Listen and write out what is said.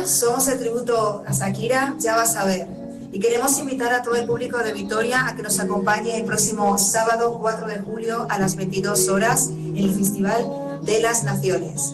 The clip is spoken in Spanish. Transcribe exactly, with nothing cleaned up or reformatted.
somos el tributo a Shakira, Ya vas a ver. Y queremos invitar a todo el público de Vitoria a que nos acompañe el próximo sábado cuatro de julio a las veintidós horas en el Festival de las Naciones.